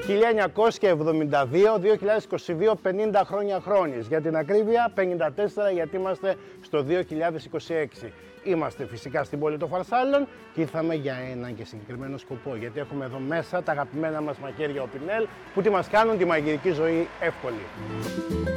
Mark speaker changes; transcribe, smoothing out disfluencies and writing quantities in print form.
Speaker 1: 1972-2022, 50 χρόνια χρόνιες. Για την ακρίβεια 54, γιατί είμαστε στο 2026. Είμαστε φυσικά στην πόλη των Φαρσάλων και ήρθαμε για έναν και συγκεκριμένο σκοπό, γιατί έχουμε εδώ μέσα τα αγαπημένα μας μαχαίρια Opinel που τι μας κάνουν τη μαγειρική ζωή εύκολη.